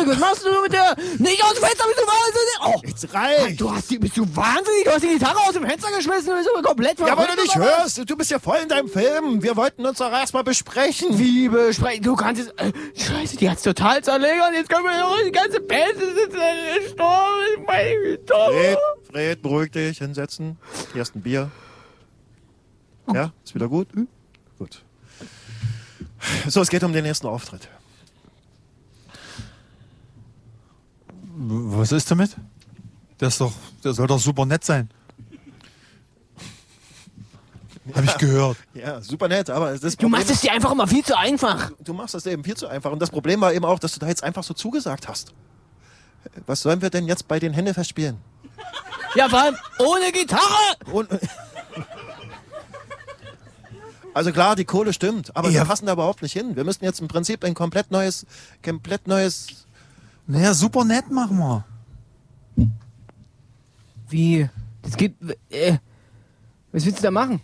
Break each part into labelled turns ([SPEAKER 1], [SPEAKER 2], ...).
[SPEAKER 1] zurück. Was machst du mit der? Nicht aus dem Fenster, bist du wahnsinnig? Oh.
[SPEAKER 2] Jetzt reicht.
[SPEAKER 1] Bist du wahnsinnig? Du hast die Gitarre aus dem Fenster geschmissen und bist aber komplett
[SPEAKER 2] Ja, weil du nicht
[SPEAKER 1] oder was?
[SPEAKER 2] hörst. Du bist ja voll in deinem Film. Wir wollten uns doch erstmal besprechen.
[SPEAKER 1] Wie besprechen? Du kannst es. Scheiße, die hat's total zerlegt. Jetzt können wir ja die ganze Band ist gestorben. Meine Güte.
[SPEAKER 2] Fred, beruhig dich, hinsetzen. Hier ist ein Bier. Ja, ist wieder gut? Gut. So, es geht um den nächsten Auftritt.
[SPEAKER 3] Was ist damit? Der soll doch super nett sein. Hab ich gehört.
[SPEAKER 2] Ja, super nett, aber
[SPEAKER 1] Du machst es dir einfach immer viel zu einfach.
[SPEAKER 2] Du machst das eben viel zu einfach. Und das Problem war eben auch, dass du da jetzt einfach so zugesagt hast. Was sollen wir denn jetzt bei den Händefest spielen?
[SPEAKER 1] Ja, vor allem ohne Gitarre.
[SPEAKER 2] Und also klar, die Kohle stimmt, aber wir passen da überhaupt nicht hin. Wir müssen jetzt im Prinzip ein komplett neues...
[SPEAKER 3] Naja, super nett machen wir.
[SPEAKER 1] Wie? Das geht... was willst du da machen?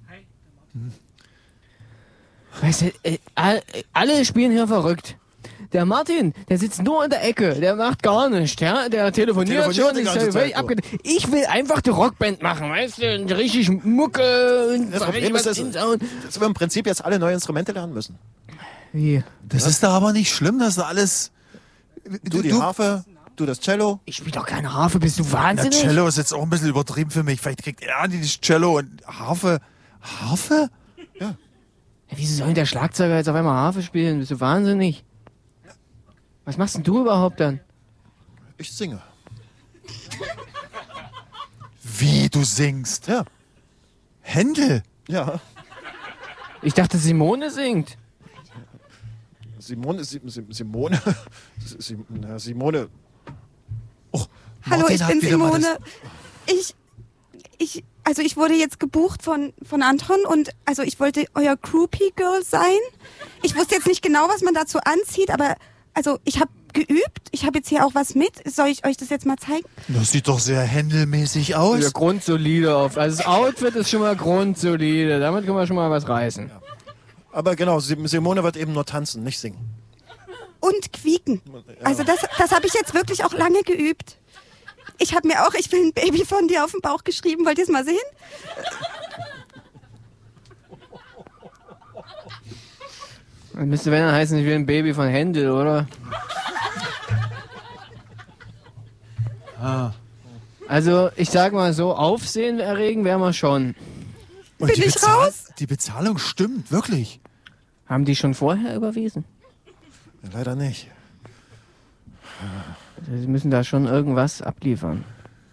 [SPEAKER 1] Weißt du, alle spielen hier verrückt. Der Martin, der sitzt nur in der Ecke, der macht gar nichts, ja? Der telefoniert schon,
[SPEAKER 2] die ganze Zeit,
[SPEAKER 1] ich will einfach die Rockband machen, weißt du, richtig Mucke und
[SPEAKER 2] Das Problem ist, dass wir im Prinzip jetzt alle neue Instrumente lernen müssen.
[SPEAKER 1] Wie?
[SPEAKER 3] Das ist da aber nicht schlimm, dass da alles...
[SPEAKER 2] Du die Harfe, du das Cello.
[SPEAKER 1] Ich spiel doch keine Harfe, bist du
[SPEAKER 3] Ja,
[SPEAKER 1] wahnsinnig?
[SPEAKER 3] Cello ist jetzt auch ein bisschen übertrieben für mich. Vielleicht kriegt er das Cello und Harfe. Harfe?
[SPEAKER 2] Ja.
[SPEAKER 1] Wieso soll denn der Schlagzeuger jetzt auf einmal Harfe spielen? Bist du wahnsinnig? Was machst denn du überhaupt dann?
[SPEAKER 2] Ich singe.
[SPEAKER 3] Wie du singst?
[SPEAKER 2] Ja.
[SPEAKER 3] Händel?
[SPEAKER 2] Ja.
[SPEAKER 1] Ich dachte, Simone singt.
[SPEAKER 2] Simone.
[SPEAKER 3] Oh,
[SPEAKER 4] Hallo,
[SPEAKER 3] Martin
[SPEAKER 4] ich
[SPEAKER 3] hat
[SPEAKER 4] bin
[SPEAKER 3] wieder mal
[SPEAKER 4] Simone. Ich wurde jetzt gebucht von Anton und also ich wollte euer Groupie-Girl sein. Ich wusste jetzt nicht genau, was man dazu anzieht, aber also ich habe geübt. Ich habe jetzt hier auch was mit. Soll ich euch das jetzt mal zeigen?
[SPEAKER 3] Das sieht doch sehr händelmäßig aus.
[SPEAKER 1] Ja, grundsolide auf. Also das Outfit ist schon mal grundsolide. Damit können wir schon mal was reißen.
[SPEAKER 2] Ja. Aber genau, Simone wird eben nur tanzen, nicht singen.
[SPEAKER 4] Und quieken. Also das habe ich jetzt wirklich auch lange geübt. Ich habe mir auch, ich will ein Baby von dir auf den Bauch geschrieben. Wollt ihr es mal sehen?
[SPEAKER 1] Das müsste wenn dann heißen, ich will ein Baby von Händel, oder? Also, ich sag mal so, Aufsehen erregen wären wir schon.
[SPEAKER 3] Und
[SPEAKER 4] Bin ich raus?
[SPEAKER 3] Die Bezahlung stimmt, wirklich.
[SPEAKER 1] Haben die schon vorher überwiesen?
[SPEAKER 2] Ja, leider nicht.
[SPEAKER 1] Sie müssen da schon irgendwas abliefern.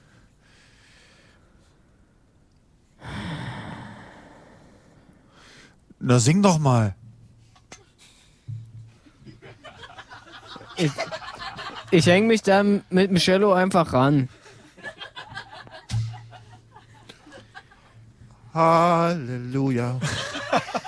[SPEAKER 3] Na, sing doch mal.
[SPEAKER 1] Ich hänge mich da mit dem Cello einfach ran.
[SPEAKER 2] Halleluja.